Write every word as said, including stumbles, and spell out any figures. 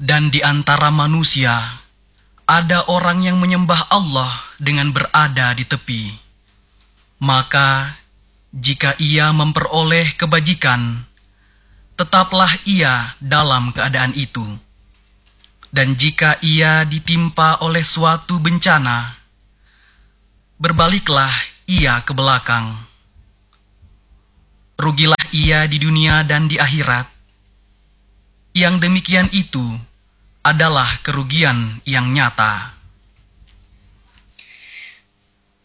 Dan di antara manusia, ada orang yang menyembah Allah dengan berada di tepi. Maka, jika ia memperoleh kebajikan, tetaplah ia dalam keadaan itu. Dan jika ia ditimpa oleh suatu bencana, berbaliklah ia ke belakang. Rugilah ia di dunia dan di akhirat. Yang demikian itu adalah kerugian yang nyata.